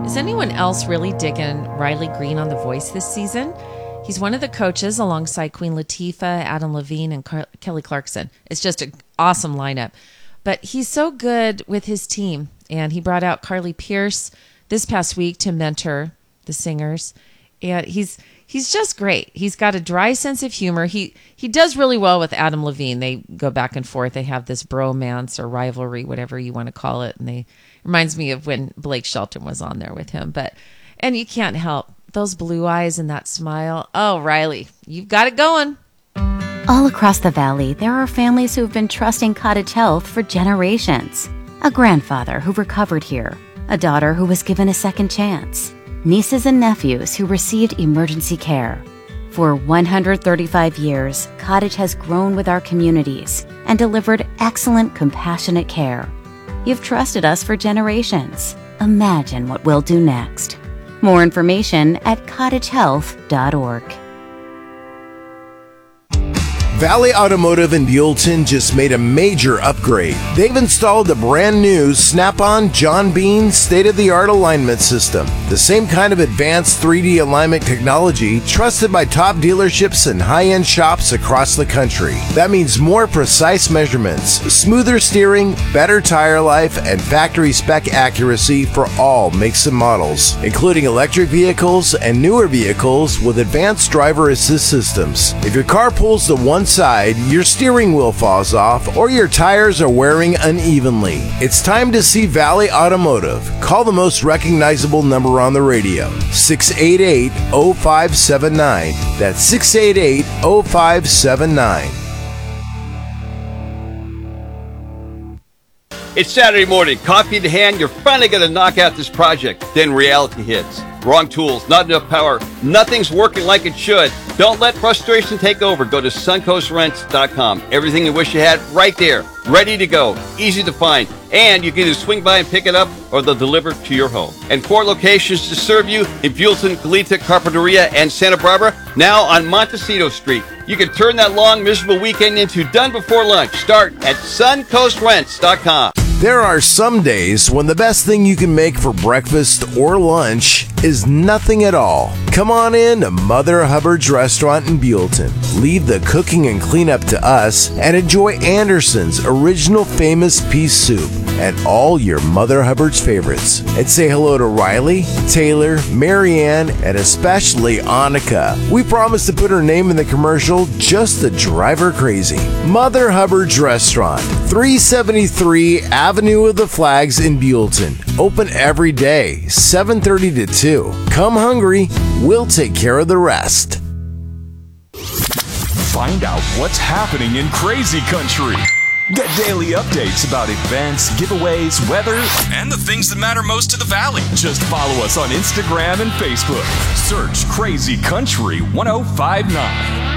Is anyone else really digging Riley Green on The Voice this season? He's one of the coaches alongside Queen Latifah, Adam Levine, and Kelly Clarkson. It's just an awesome lineup. But he's so good with his team. And he brought out Carly Pearce this past week to mentor the singers. And he's just great. He's got a dry sense of humor. He does really well with Adam Levine. They go back and forth. They have this bromance or rivalry, whatever you want to call it. And they reminds me of when Blake Shelton was on there with him. And you can't help those blue eyes and that smile. Oh, Riley, you've got it going. All across the valley, there are families who have been trusting Cottage Health for generations. A grandfather who recovered here, a daughter who was given a second chance, nieces and nephews who received emergency care. For 135 years, Cottage has grown with our communities and delivered excellent, compassionate care. You've trusted us for generations. Imagine what we'll do next. More information at cottagehealth.org. Valley Automotive in Buellton just made a major upgrade. They've installed the brand new Snap-on John Bean state-of-the-art alignment system. The same kind of advanced 3D alignment technology trusted by top dealerships and high-end shops across the country. That means more precise measurements, smoother steering, better tire life, and factory spec accuracy for all makes and models, including electric vehicles and newer vehicles with advanced driver assist systems. If your car pulls to one side, your steering wheel falls off, or your tires are wearing unevenly, it's time to see Valley Automotive. Call the most recognizable number on the radio, 688-0579. That's 688-0579. It's Saturday morning, coffee in hand, you're finally going to knock out this project. Then reality hits. Wrong tools, not enough power, nothing's working like it should. Don't let frustration take over. Go to suncoastrents.com. Everything you wish you had right there, ready to go, easy to find. And you can either swing by and pick it up or they'll deliver to your home. And 4 locations to serve you in Buellton, Goleta, Carpinteria, and Santa Barbara, now on Montecito Street. You can turn that long, miserable weekend into done before lunch. Start at suncoastrents.com. There are some days when the best thing you can make for breakfast or lunch is nothing at all. Come on in to Mother Hubbard's Restaurant in Buellton. Leave the cooking and cleanup to us and enjoy Anderson's original famous pea soup and all your Mother Hubbard's favorites. And say hello to Riley, Taylor, Marianne, and especially Annika. We promise to put her name in the commercial just to drive her crazy. Mother Hubbard's Restaurant, 373 Avenue of the Flags in Buellton. Open every day, 7:30 to 2. Come hungry, we'll take care of the rest. Find out what's happening in Crazy Country. Get daily updates about events, giveaways, weather, and the things that matter most to the Valley. Just follow us on Instagram and Facebook. Search Crazy Country 1059.